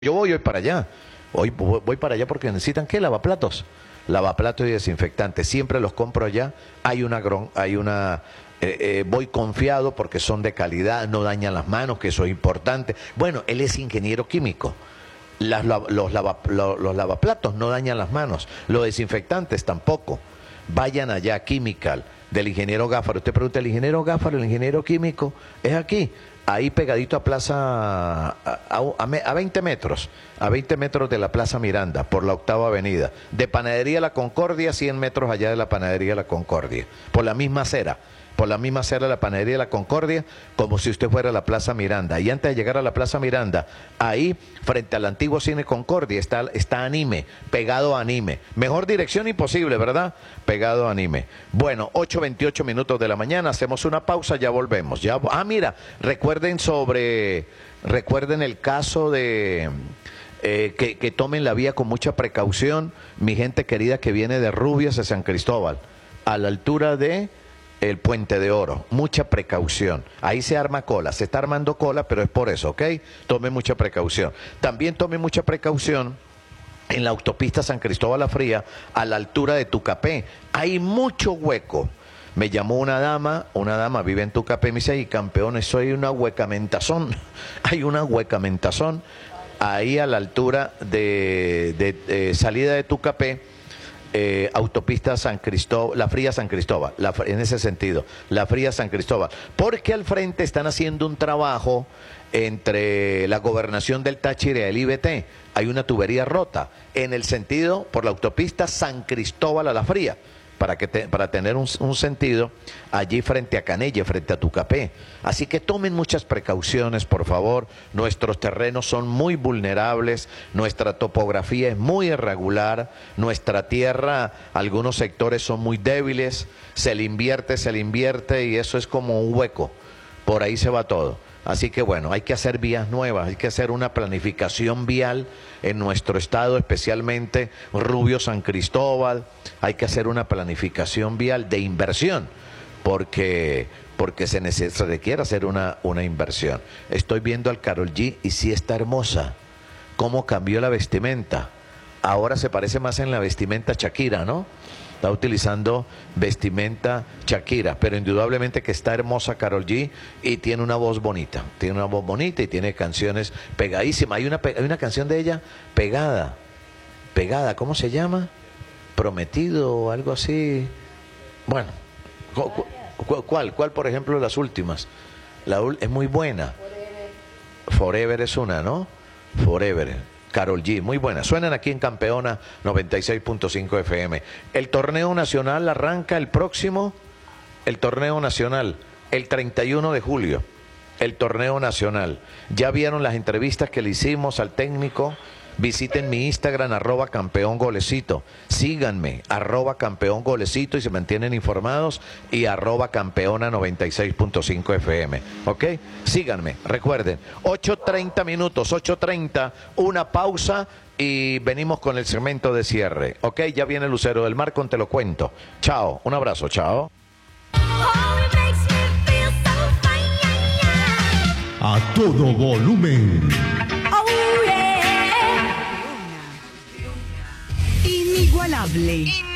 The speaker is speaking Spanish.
Yo voy hoy para allá. Hoy voy para allá porque necesitan, ¿qué? Lavaplatos. Lavaplatos y desinfectantes. Siempre los compro allá. Voy confiado porque son de calidad, no dañan las manos, que eso es importante. Bueno, él es ingeniero químico. Los lavaplatos no dañan las manos. Los desinfectantes tampoco. Vayan allá, Chemical, del ingeniero Gáfaro. Usted pregunta, ¿el ingeniero Gáfaro, el ingeniero químico? Es aquí. Ahí pegadito a a 20 metros, a 20 metros de la Plaza Miranda, por la 8ª Avenida. De Panadería La Concordia, 100 metros allá de la Panadería La Concordia. Por la misma acera de la Panadería La Concordia, como si usted fuera a la Plaza Miranda. Y antes de llegar a la Plaza Miranda, ahí, frente al antiguo Cine Concordia, está Anime, pegado a Anime. Mejor dirección imposible, ¿verdad? Pegado a Anime. Bueno, 8:28 minutos de la mañana, hacemos una pausa, ya volvemos. Mira, recuerden el caso de... que tomen la vía con mucha precaución, mi gente querida que viene de Rubias a San Cristóbal, a la altura de el Puente de Oro. Mucha precaución. Ahí se arma cola, se está armando cola, pero es por eso, ¿ok? Tome mucha precaución. También tome mucha precaución en la autopista San Cristóbal La Fría, a la altura de Tucapé. Hay mucho hueco. Me llamó una dama vive en Tucapé, me dice, y campeones, soy una huecamentazón. Hay una huecamentazón ahí a la altura de salida de Tucapé, autopista San Cristóbal, La Fría San Cristóbal, en ese sentido, La Fría San Cristóbal, porque al frente están haciendo un trabajo entre la gobernación del Táchira y el IBT. Hay una tubería rota en el sentido por la autopista San Cristóbal a La Fría, para tener un sentido allí frente a Canelle, frente a Tucapé. Así que tomen muchas precauciones, por favor. Nuestros terrenos son muy vulnerables, nuestra topografía es muy irregular, nuestra tierra, algunos sectores son muy débiles, se le invierte y eso es como un hueco. Por ahí se va todo. Así que bueno, hay que hacer vías nuevas, hay que hacer una planificación vial en nuestro estado, especialmente Rubio San Cristóbal. Hay que hacer una planificación vial de inversión, porque se requiere hacer una inversión. Estoy viendo al Karol G y sí está hermosa. Cómo cambió la vestimenta. Ahora se parece más en la vestimenta Shakira, ¿no? Está utilizando vestimenta Shakira, pero indudablemente que está hermosa Karol G y tiene una voz bonita. Tiene una voz bonita y tiene canciones pegadísimas. Hay una canción de ella pegada, ¿cómo se llama? Prometido o algo así. Bueno, ¿cuál por ejemplo las últimas? Es muy buena. Forever es una, ¿no? Forever. Karol G, muy buena. Suenan aquí en Campeona 96.5 FM. El torneo nacional arranca el 31 de julio. El torneo nacional. Ya vieron las entrevistas que le hicimos al técnico. Visiten mi Instagram, @campeongolecito. Síganme, @campeongolecito y se mantienen informados, y @campeona 96.5 FM. ¿Ok? Síganme, recuerden. 8:30 minutos, 8:30, una pausa y venimos con el segmento de cierre. ¿Ok? Ya viene Lucero del Mar con Te lo cuento. Chao, un abrazo, chao. A todo volumen. Inigualable.